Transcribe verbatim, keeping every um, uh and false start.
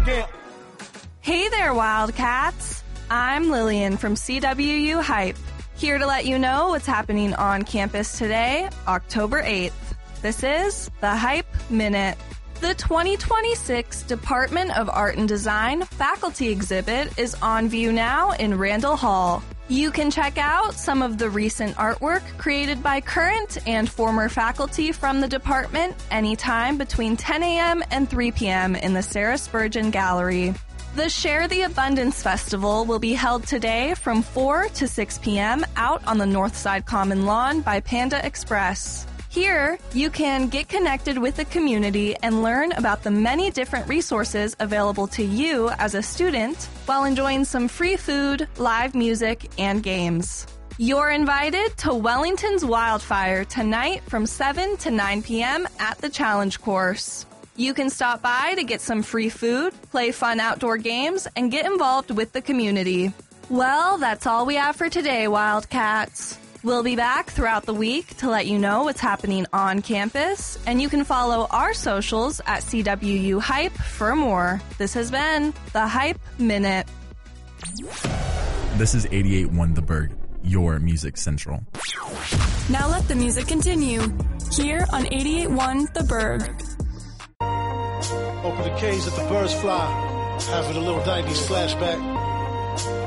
again. Hey there, Wildcats. I'm Lillian from C W U Hype, here to let you know what's happening on campus today, October eighth. This is the Hype Minute. The twenty twenty-six Department of Art and Design faculty exhibit is on view now in Randall Hall. You can check out some of the recent artwork created by current and former faculty from the department anytime between ten a.m. and three p.m. in the Sarah Spurgeon Gallery. The Share the Abundance Festival will be held today from four to six p.m. out on the Northside Common Lawn by Panda Express. Here, you can get connected with the community and learn about the many different resources available to you as a student while enjoying some free food, live music, and games. You're invited to Wellington's Wildfire tonight from seven to nine p.m. at the Challenge Course. You can stop by to get some free food, play fun outdoor games, and get involved with the community. Well, that's all we have for today, Wildcats. We'll be back throughout the week to let you know what's happening on campus, and you can follow our socials at C W U Hype for more. This has been the Hype Minute. This is eighty-eight point one The Berg, your music central. Now let the music continue, here on eighty-eight point one The Berg. Open the cage, let the birds fly. Having a little nineties flashback.